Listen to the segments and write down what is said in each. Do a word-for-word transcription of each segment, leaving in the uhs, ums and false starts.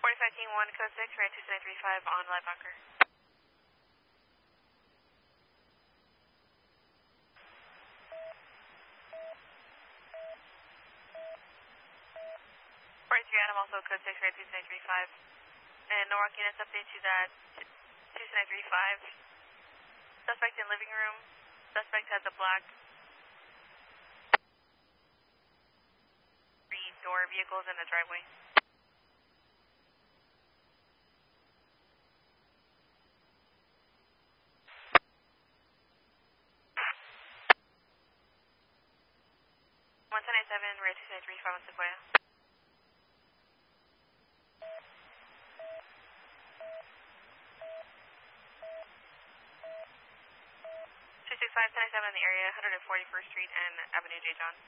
forty-five King one, code six, right two seven three five on live bunker. forty-three Adam, also code six, right two seven three five. And Norwalk units update to that two seven three five. Suspect in living room. Suspect has a black three door vehicles in the driveway. one ten eighty-seven, right two seven three five on Sequoia. two six five, ten eighty-seven in the area, one forty-first Street and Avenue J. John.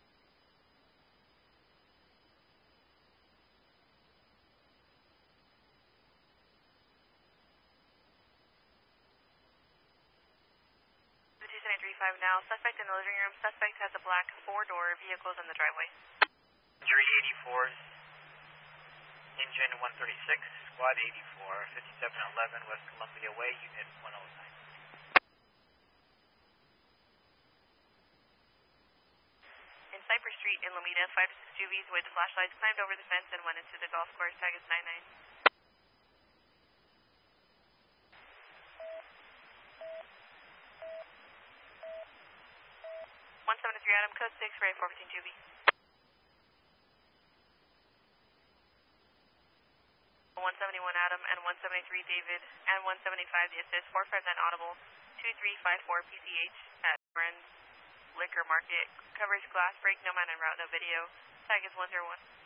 The two seven three five now. Suspect in the living room. Suspect has a black four-door vehicles in the driveway. Jury eighty-fours, engine one thirty-six, squad eighty-four, fifty-seven eleven West Columbia Way, unit one oh nine. In Cypress Street in Lomita, five to six Juvies with flashlights climbed over the fence and went into the golf course. Tag is nine nine. one seventy-three Adam, code six, right four fifteen Juvie. one seventy-one Adam and one seventy-three David and one seventy-five the assist, four five nine audible, two three five four P C H at Friends Liquor Market. Covers glass break, no man en route, no video. Tag is one zero one.